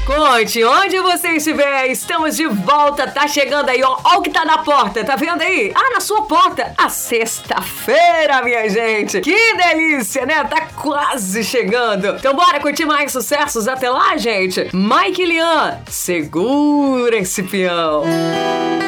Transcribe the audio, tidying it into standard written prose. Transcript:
Conte, onde você estiver, estamos de volta, tá chegando aí, ó o que tá na porta, tá vendo aí? Ah, na sua porta, a sexta-feira, minha gente, que delícia, né? Tá quase chegando, então bora curtir mais sucessos até lá, gente. Mike e Lian, segura esse peão.